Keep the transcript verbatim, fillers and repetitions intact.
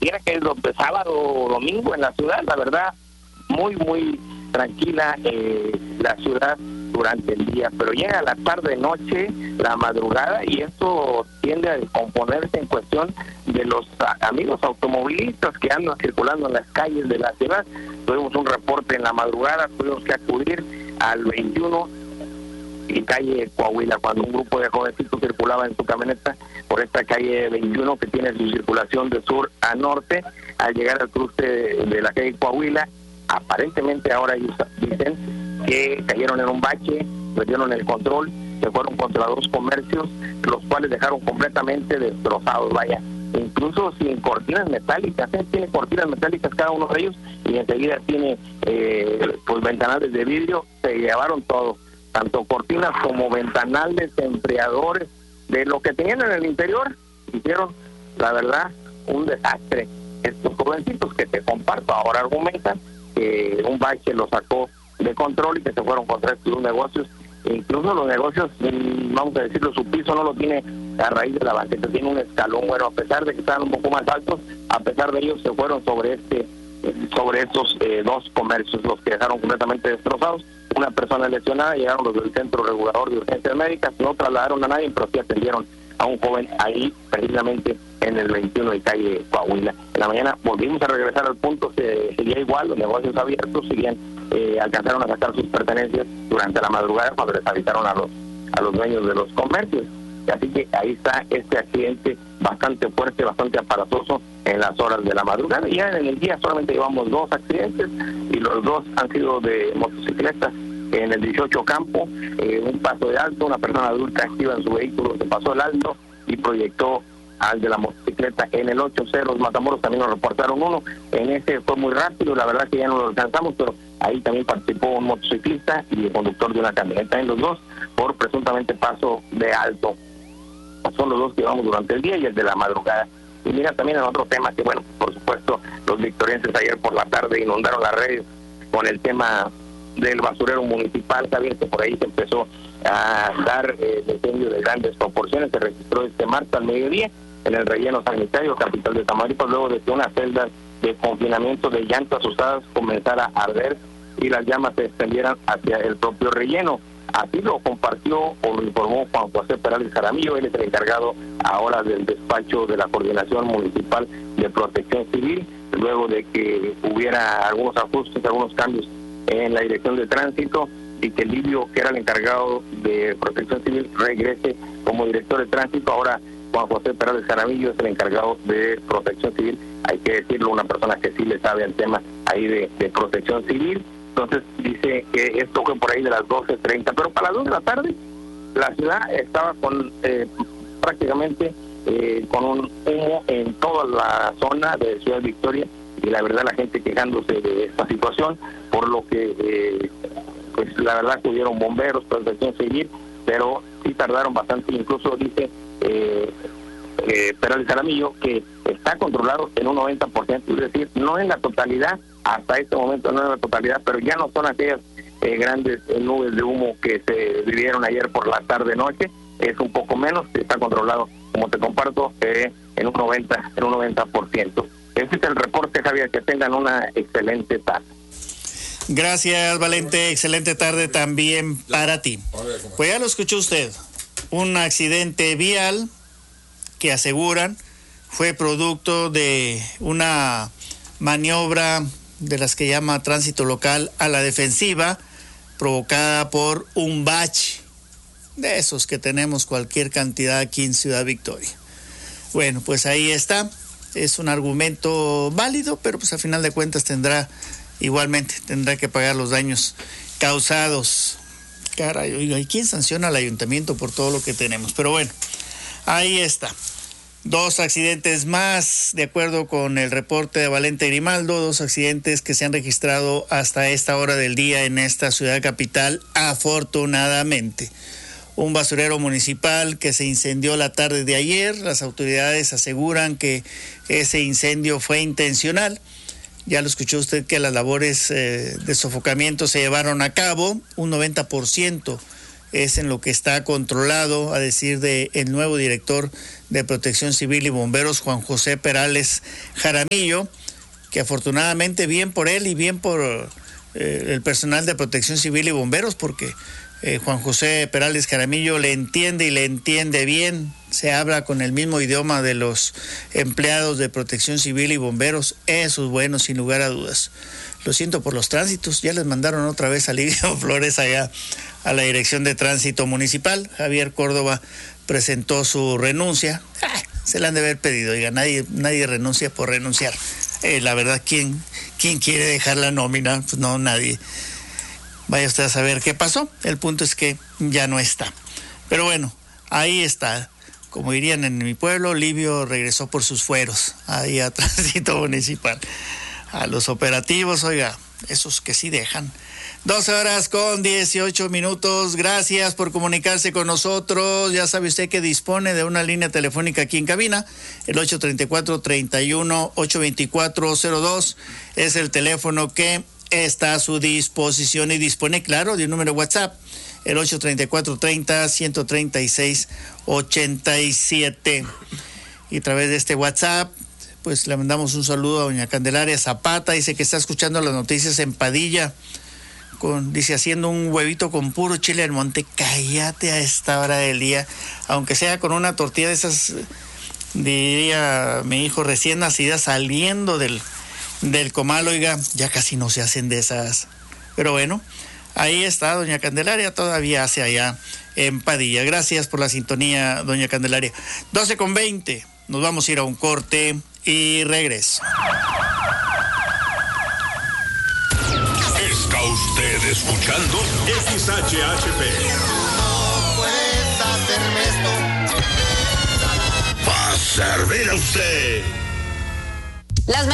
pareciera que es de sábado o domingo en la ciudad, la verdad, muy, muy tranquila eh, la ciudad durante el día, pero llega la tarde, noche, la madrugada, y esto tiende a descomponerse en cuestión de los a, amigos automovilistas que andan circulando en las calles de la ciudad. Tuvimos un reporte en la madrugada, tuvimos que acudir al veintiuno y calle Coahuila, cuando un grupo de jovencitos circulaba en su camioneta por esta calle veintiuno que tiene su circulación de sur a norte. Al llegar al cruce de, de la calle Coahuila, aparentemente ahora ellos dicen que cayeron en un bache, perdieron el control, se fueron contra dos comercios, los cuales dejaron completamente destrozados, vaya, incluso sin cortinas metálicas, ¿eh? Tiene cortinas metálicas cada uno de ellos, y enseguida tiene eh, pues ventanales de vidrio, se llevaron todo, tanto cortinas como ventanales, enfriadores, de lo que tenían en el interior, hicieron, la verdad, un desastre. Estos jovencitos que te comparto ahora argumentan que un bache los sacó de control y que se fueron contra estos negocios. E incluso los negocios, vamos a decirlo, su piso no lo tiene a raíz de la banqueta, tiene un escalón. Bueno, a pesar de que estaban un poco más altos, a pesar de ellos se fueron sobre este sobre estos eh, dos comercios, los que dejaron completamente destrozados. Una persona lesionada, llegaron los del Centro Regulador de Urgencias Médicas, no trasladaron a nadie, pero sí atendieron a un joven ahí, precisamente en el veintiuno de calle Coahuila. En la mañana volvimos a regresar al punto, se seguía igual, los negocios abiertos, seguían, eh, alcanzaron a sacar sus pertenencias durante la madrugada cuando les avisaron a los a los dueños de los comercios. Así que ahí está este accidente bastante fuerte, bastante aparatoso en las horas de la madrugada. Y ya en el día solamente llevamos dos accidentes, y los dos han sido de motocicletas. En el dieciocho Campo, eh, un paso de alto, una persona adulta activa en su vehículo se pasó el alto y proyectó al de la motocicleta. En el ocho Ceros Matamoros también nos reportaron uno, en ese fue muy rápido, la verdad que ya no lo alcanzamos, pero ahí también participó un motociclista y el conductor de una camioneta, en los dos por presuntamente paso de alto. Son los dos que llevamos durante el día y el de la madrugada. Y mira, también en otro tema que, bueno, por supuesto, los victorienses ayer por la tarde inundaron las redes con el tema del basurero municipal. Sabían que por ahí se empezó a dar eh, incendio de grandes proporciones. Se registró este martes al mediodía en el relleno sanitario, capital de Tamaulipas, luego de que una celda de confinamiento de llantas usadas comenzara a arder y las llamas se extendieran hacia el propio relleno. Así lo compartió o lo informó Juan José Perales Jaramillo. Él es el encargado ahora del despacho de la Coordinación Municipal de Protección Civil, luego de que hubiera algunos ajustes, algunos cambios en la dirección de tránsito, y que Livio, que era el encargado de Protección Civil, regrese como director de tránsito. Ahora Juan José Perales Jaramillo es el encargado de Protección Civil. Hay que decirlo, una persona que sí le sabe al tema ahí de, de Protección Civil. Entonces dice que esto fue por ahí de las doce treinta, pero para las dos de la tarde la ciudad estaba con eh, prácticamente eh, con un humo en toda la zona de Ciudad Victoria, y la verdad la gente quejándose de esta situación, por lo que eh, pues la verdad que hubieron bomberos, Protección Civil, pero sí tardaron bastante. Incluso dice eh, eh, Perales Jaramillo que está controlado en un noventa por ciento, es decir, no en la totalidad, hasta este momento no en la totalidad, pero ya no son aquellas eh, grandes eh, nubes de humo que se vivieron ayer por la tarde-noche, es un poco menos, está controlado, como te comparto, eh, en un noventa, en un noventa por ciento. Ese es el reporte, Javier, que tengan una excelente tarde. Gracias, Valente, excelente tarde también para ti. Pues ya lo escuchó usted, un accidente vial que aseguran fue producto de una maniobra de las que llama tránsito local a la defensiva, provocada por un bache de esos que tenemos cualquier cantidad aquí en Ciudad Victoria. Bueno, pues ahí está, es un argumento válido, pero pues a final de cuentas tendrá, igualmente, tendrá que pagar los daños causados. Caray, oiga, ¿y quién sanciona al ayuntamiento por todo lo que tenemos? Pero bueno, ahí está. Dos accidentes más, de acuerdo con el reporte de Valente Grimaldo, dos accidentes que se han registrado hasta esta hora del día en esta ciudad capital, afortunadamente. Un basurero municipal que se incendió la tarde de ayer, las autoridades aseguran que ese incendio fue intencional. Ya lo escuchó usted que las labores eh, de sofocamiento se llevaron a cabo, un noventa por ciento es en lo que está controlado, a decir de el nuevo director de Protección Civil y Bomberos, Juan José Perales Jaramillo, que afortunadamente bien por él y bien por eh, el personal de Protección Civil y Bomberos, porque eh, Juan José Perales Jaramillo le entiende y le entiende bien, se habla con el mismo idioma de los empleados de Protección Civil y Bomberos. Eso es bueno, sin lugar a dudas. Lo siento por los tránsitos, ya les mandaron otra vez a Livio Flores allá a la Dirección de Tránsito Municipal. Javier Córdoba presentó su renuncia. Ah, se la han de haber pedido, oiga, nadie, nadie renuncia por renunciar. Eh, la verdad, ¿quién, ¿quién quiere dejar la nómina? Pues no, nadie. Vaya usted a saber qué pasó. El punto es que ya no está. Pero bueno, ahí está. Como dirían en mi pueblo, Livio regresó por sus fueros, ahí a Tránsito Municipal. A los operativos, oiga, esos que sí dejan. doce horas con dieciocho minutos. Gracias por comunicarse con nosotros. Ya sabe usted que dispone de una línea telefónica aquí en cabina. El ocho treinta y cuatro, treinta y uno, ocho veinticuatro, cero dos es el teléfono que está a su disposición, y dispone, claro, de un número WhatsApp. El ocho treinta y cuatro, treinta, ciento treinta y seis, ochenta y siete. Y a través de este WhatsApp, pues le mandamos un saludo a doña Candelaria Zapata. Dice que está escuchando las noticias en Padilla, con, dice, haciendo un huevito con puro chile al monte. Cállate a esta hora del día, aunque sea con una tortilla de esas, diría mi hijo, recién nacida, saliendo del, del comal. Oiga, ya casi no se hacen de esas. Pero bueno, ahí está doña Candelaria, todavía hace allá en Padilla. Gracias por la sintonía, doña Candelaria. doce con veinte, nos vamos a ir a un corte y regreso. Está usted escuchando X H H P. No puedes hacerme esto. Va a servir a usted. Las